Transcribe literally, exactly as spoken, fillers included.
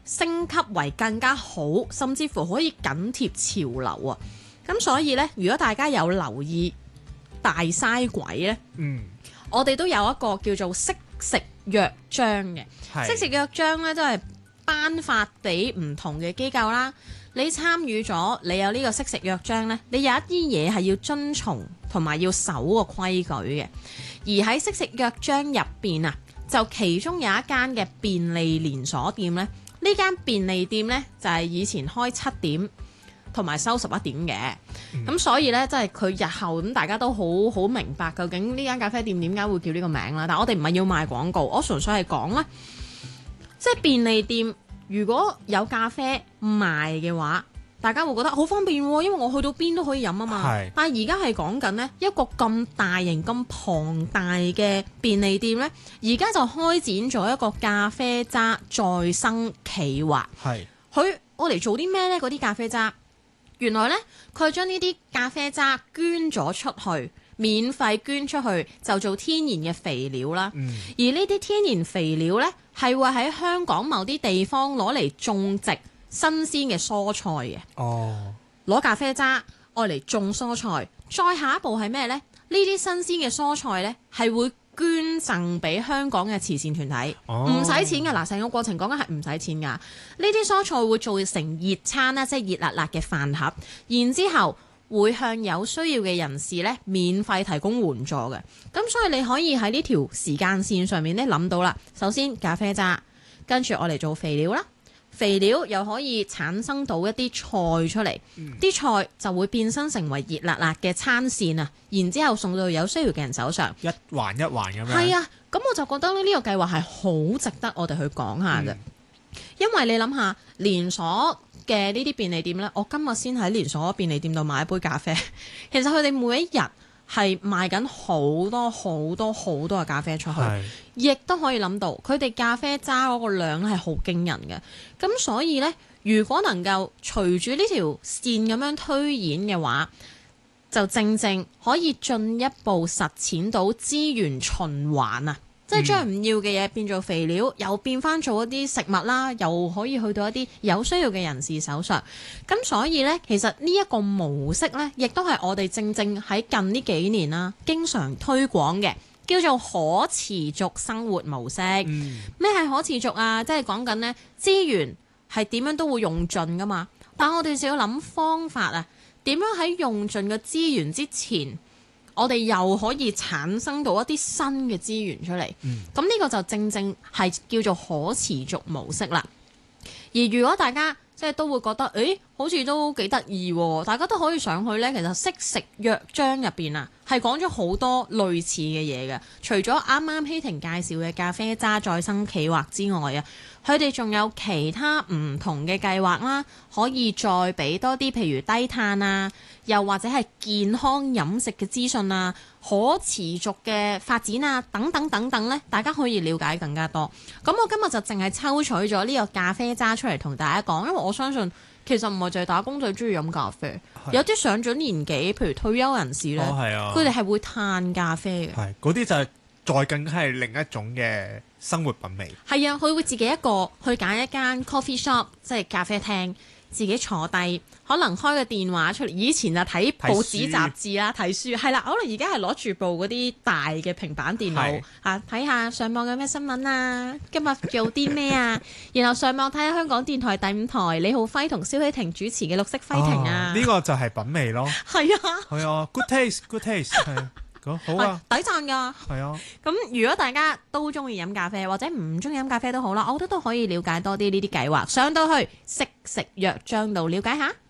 升級為更加好，甚至乎可以緊貼潮流啊！咁所以呢，如果大家有留意大嘥鬼呢， 嗯， 我哋都有一個叫做惜食約章嘅。惜食約章呢，都係頒發俾唔同嘅機構啦。你參與咗，你有呢個惜食約章呢，你有一啲嘢係要遵從同埋要守個規矩嘅。而喺惜食約章入邊啊，就其中有一間嘅便利連鎖店呢，呢間便利店呢，就係以前開七點同埋收十一點嘅。咁、嗯、所以呢，即係佢日後咁，大家都好好明白究竟呢間咖啡店點解會叫呢個名啦。但係我哋唔係要賣廣告，我純粹係講呢，即係便利店。如果有咖啡賣嘅話，大家會覺得好方便喎，因為我去到邊都可以飲啊嘛。但係而家係講緊呢一個咁大型、咁龐大嘅便利店呢，而家就開展咗一個咖啡渣再生企劃。係佢我嚟做啲咩呢？嗰啲咖啡渣原來呢，佢將呢啲咖啡渣捐咗出去，免費捐出去就做天然嘅肥料啦。嗯、而呢啲天然肥料呢，係會喺香港某啲地方攞嚟種植新鮮嘅蔬菜嘅。哦，攞咖啡渣愛嚟種蔬菜，再下一步係咩呢？呢啲新鮮嘅蔬菜呢，係會捐贈俾香港嘅慈善團體，唔使、哦、錢㗎。嗱，成個過程講緊係唔使錢㗎。呢啲蔬菜會做成熱餐啦，即係熱辣辣嘅飯盒，然之後會向有需要嘅人士咧免費提供援助嘅。咁所以你可以喺呢條時間線上面咧諗到啦。首先咖啡渣，跟住我嚟做肥料啦。肥料又可以產生到一啲菜出嚟，啲、嗯、菜就會變身成為熱辣辣嘅餐線啊！然之後送到有需要嘅人手上，一環一環咁樣。係啊，咁我就覺得呢個計劃係好值得我哋去講下嘅，嗯、因為你諗下連鎖嘅呢啲便利店呢，我今日先喺連鎖便利店度買一杯咖啡，其實佢哋每一日係賣緊好多好多好多嘅咖啡出去，亦都是可以諗到佢哋咖啡渣嗰個量係好驚人嘅。咁所以呢，如果能夠隨住呢條線咁樣推演嘅話，就正正可以進一步實踐到資源循環啊！即係將唔要嘅嘢變做肥料，又變翻做一啲食物啦，又可以去到一啲有需要嘅人士手上。咁所以呢，其實呢一個模式呢，亦都係我哋正正喺近呢幾年啦，經常推廣嘅，叫做可持續生活模式。咩係、嗯、可持續啊？即係講緊呢資源係點樣都會用盡噶嘛，但我哋就要諗方法啊，點樣喺用盡嘅資源之前，我哋又可以產生到一啲新嘅資源出嚟，咁呢、嗯、個就正正係叫做可持續模式啦。而如果大家即係都會覺得，誒好似都幾得意喎，大家都可以上去呢。其實惜食約章入邊啊，係講咗好多類似嘅嘢嘅。除咗啱啱希婷介紹嘅咖啡渣再生企劃之外啊，佢哋仲有其他唔同嘅計劃啦，可以再俾多啲，譬如低碳啊，又或者係健康飲食嘅資訊啊，可持續嘅發展啊，等等等等呢，大家可以了解更加多。咁我今日就淨係抽取咗呢個咖啡渣出嚟同大家講，因為我相信其實唔係淨係打工仔中意飲咖啡，是有啲上咗年紀，譬如退休人士呢，佢哋係會嘆咖啡嘅。係嗰啲就係再更加係另一種嘅生活品味。係啊，佢會自己一個去揀一間 coffee shop， 即係咖啡廳，自己坐低，可能開個電話出嚟。以前就睇報紙雜誌啦，睇書係啦。可能而家係攞住部嗰啲大嘅平板電腦嚇，睇下上網有咩新聞啊，今日做啲咩啊，然後上網睇下香港電台第五台李浩輝同蕭希婷主持嘅綠色輝婷啊。呢、哦這個就係品味咯。係啊，係啊，good taste，good taste，係。好啊，抵讚㗎。係啊，咁如果大家都中意飲咖啡或者唔中意飲咖啡都好啦，我覺得都可以了解多啲呢啲計劃，上到去惜食約章度了解下。